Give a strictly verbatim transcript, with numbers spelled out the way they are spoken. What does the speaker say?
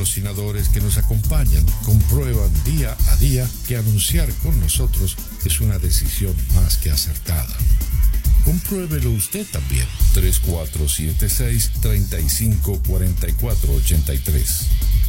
patrocinadores que nos acompañan comprueban día a día que anunciar con nosotros es una decisión más que acertada. Compruébelo usted también. tres cuatro siete seis, tres cinco cuatro cuatro ocho tres